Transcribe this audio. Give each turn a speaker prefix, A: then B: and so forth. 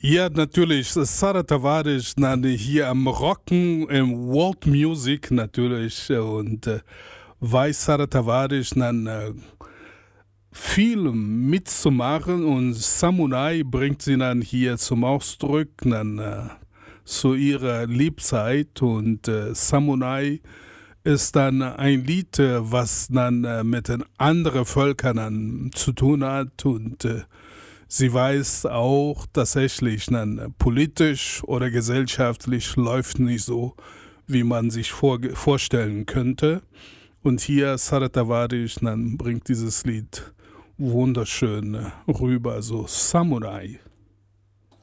A: Ja, natürlich. Sarah Tavares hier am Rocken, im World Music natürlich. Und weiß Sarah Tavares viel mitzumachen und Samurai bringt sie dann hier zum Ausdruck zu ihrer Lebzeit und Samurai ist dann ein Lied, was dann mit den anderen Völkern dann zu tun hat und sie weiß auch tatsächlich, politisch oder gesellschaftlich läuft nicht so, wie man sich vorstellen könnte. Und hier Sarah Tavares bringt dieses Lied wunderschön rüber, so Samurai.